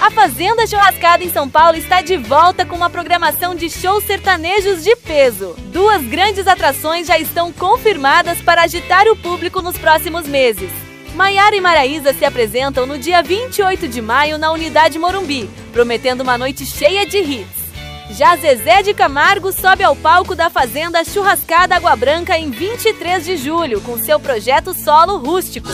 A Fazenda Churrascada em São Paulo está de volta com uma programação de shows sertanejos de peso. 2 grandes atrações já estão confirmadas para agitar o público nos próximos meses. Maiara e Maraísa se apresentam no dia 28 de maio na Unidade Morumbi, prometendo uma noite cheia de hits. Já Zezé de Camargo sobe ao palco da Fazenda Churrascada Água Branca em 23 de julho, com seu projeto solo Rústicos.